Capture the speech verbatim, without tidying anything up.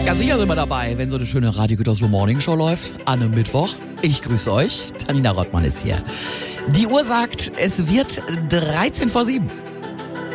Ganz sicher sind wir dabei, wenn so eine schöne Radio Gütersloh Morning Show läuft. An einem Mittwoch. Ich grüße euch. Tanina Rottmann ist hier. Die Uhr sagt, es wird dreizehn vor sieben.